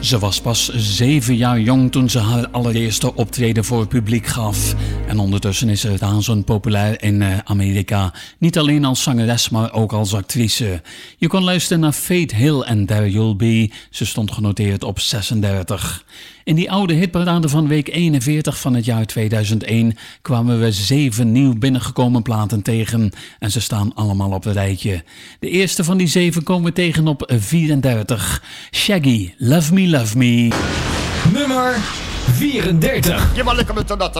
Ze was pas 7 jaar jong toen ze haar allereerste optreden voor het publiek gaf. En ondertussen is ze razend populair in Amerika. Niet alleen als zangeres, maar ook als actrice. Je kon luisteren naar Faith Hill en There You'll Be. Ze stond genoteerd op 36. In die oude hitparade van week 41 van het jaar 2001 kwamen we 7 nieuw binnengekomen platen tegen. En ze staan allemaal op een rijtje. De eerste van die 7 komen we tegen op 34. Shaggy, Love Me, Love Me. Nummer 34. You want to come to that